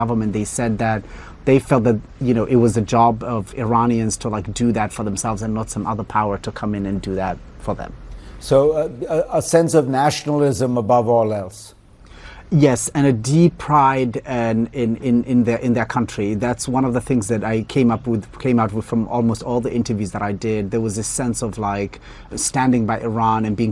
government, they said that they felt that, it was the job of Iranians to do that for themselves and not some other power to come in and do that for them. So a sense of nationalism above all else. Yes, and a deep pride in their country. That's one of the things that I came out with from almost all the interviews that I did. There was this sense of standing by Iran and being